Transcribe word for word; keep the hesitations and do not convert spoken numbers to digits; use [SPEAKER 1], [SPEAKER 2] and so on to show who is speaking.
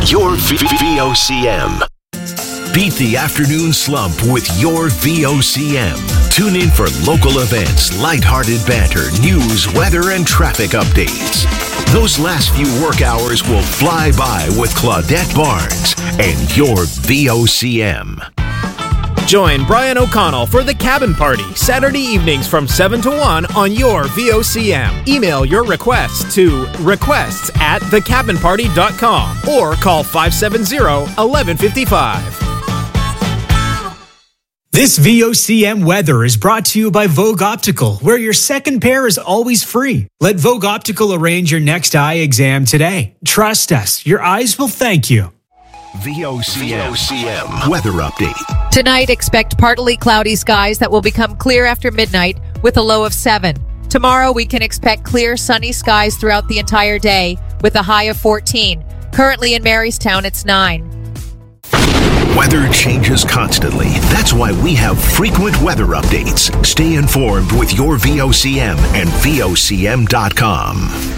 [SPEAKER 1] your V O C M. Beat the afternoon slump with your V O C M. Tune in for local events, lighthearted banter, news, weather, and traffic updates. Those last few work hours will fly by with Claudette Barnes and your V O C M.
[SPEAKER 2] Join Brian O'Connell for The Cabin Party, Saturday evenings from seven to one on your V O C M. Email your requests to requests at the cabin party dot com or call five seven zero, one one five five.
[SPEAKER 3] This V O C M weather is brought to you by Vogue Optical, where your second pair is always free. Let Vogue Optical arrange your next eye exam today. Trust us, your eyes will thank you.
[SPEAKER 1] V O C M, V O C M weather update.
[SPEAKER 4] Tonight, expect partly cloudy skies that will become clear after midnight with a low of seven. Tomorrow, we can expect clear, sunny skies throughout the entire day with a high of fourteen. Currently in Marystown, it's nine.
[SPEAKER 1] Weather changes constantly. That's why we have frequent weather updates. Stay informed with your V O C M and V O C M dot com.